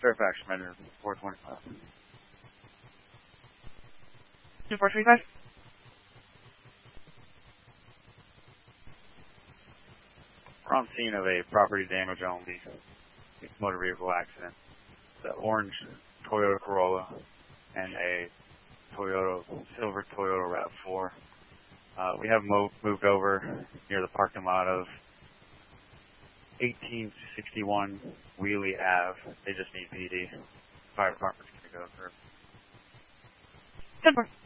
Fairfax, Commander 425. 2435. We're on scene of a property damage only motor vehicle accident. The orange Toyota Corolla and a silver Toyota RAV4. We have moved over near the parking lot of 1861 Wheelie Ave. They just need PD. Fire department's going to go through. 10-4.